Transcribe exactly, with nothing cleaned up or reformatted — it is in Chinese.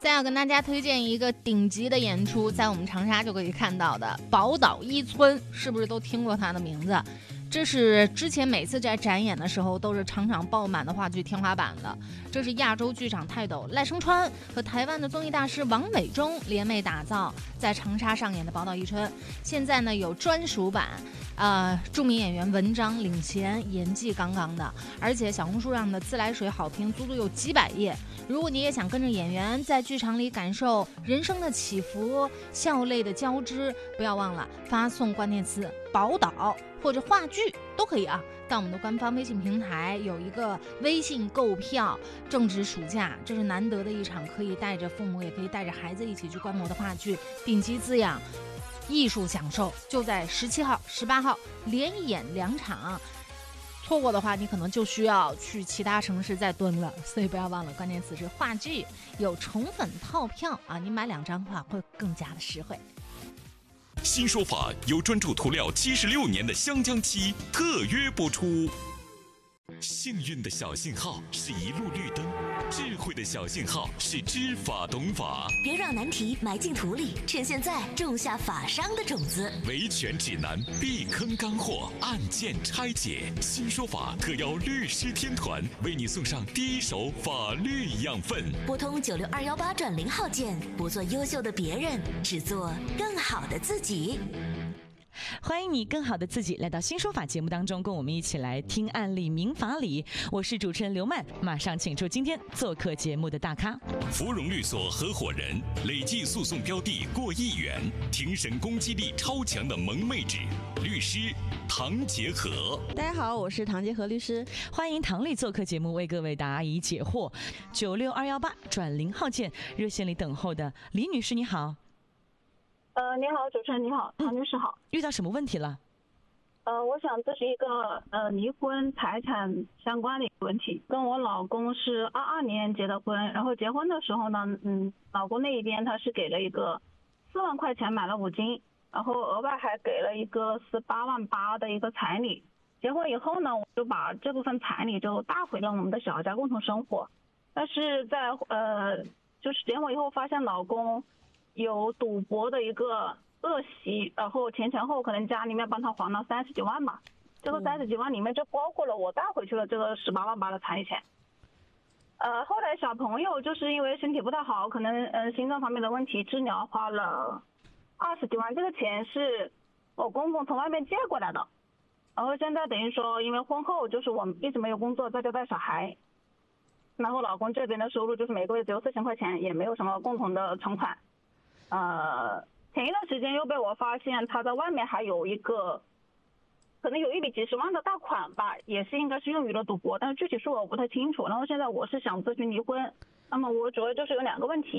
再要跟大家推荐一个顶级的演出，在我们长沙就可以看到的宝岛一村，是不是都听过它的名字？这是之前每次在展演的时候都是场场爆满的话剧天花板的。这是亚洲剧场泰斗赖声川和台湾的综艺大师王伟忠联袂打造，在长沙上演的宝岛一村。现在呢有专属版，呃，著名演员文章领衔，演技杠杠的，而且小红书上的自来水好评足足有几百页。如果你也想跟着演员在剧场里感受人生的起伏、笑泪的交织，不要忘了发送关键词宝岛或者话剧都可以啊，到我们的官方微信平台有一个微信购票。正值暑假，这是难得的一场可以带着父母也可以带着孩子一起去观摩的话剧，顶级滋养艺术享受，就在十七号十八号连演两场，错过的话你可能就需要去其他城市再蹲了，所以不要忘了关键词是话剧，有宠粉套票啊，你买两张的话会更加的实惠。 新说法由专注涂料七十六年的湘江漆特约播出。幸运的小信号是一路绿灯，智慧的小信号是知法懂法。 别让难题埋进土里，趁现在种下法商的种子。 维权指南，避坑干货，案件拆解。新说法特邀律师天团为你送上第一手法律养分。 拨通九六二幺八转零号键，不做优秀的别人，只做更好的自己。 欢迎你更好的自己来到新说法节目当中，跟我们一起来听案例明法理。我是主持人刘曼，马上请出今天做客节目的大咖， 芙蓉律所合伙人，累计诉讼标的过亿元，庭审攻击力超强的萌妹纸律师唐杰和。 大家好，我是唐杰和律师， 欢迎唐丽做客节目为各位答疑解惑。九六二幺八转零号键，热线里等候的李女士你好。 呃，你好，主持人你好，唐女士好。 遇到什么问题了？ 呃，我想咨询一个呃离婚财产相关的一个问题。跟我老公是二二年结的婚，然后结婚的时候呢，嗯，老公那一边他是给了一个四万块钱买了五金，然后额外还给了一个十八万八的一个彩礼。结婚以后呢，我就把这部分彩礼就带回了我们的小家共同生活。但是在呃，就是结婚以后发现老公有赌博的一个恶习，然后前前后可能家里面帮他还了三十几万吧，这个三十几万里面就包括了我带回去了这个十八万八的彩礼钱。呃，后来小朋友就是因为身体不太好，可能呃心脏方面的问题治疗花了二十几万，这个钱是我公公从外面借过来的。然后现在等于说因为婚后就是我们一直没有工作，在家带小孩，然后老公这边的收入就是每个月只有四千块钱，也没有什么共同的存款。呃，前一段时间又被我发现他在外面还有一个可能有一笔几十万的大款吧，也是应该是用于了赌博，但是具体数我不太清楚。然后现在我是想咨询离婚，那么我主要就是有两个问题。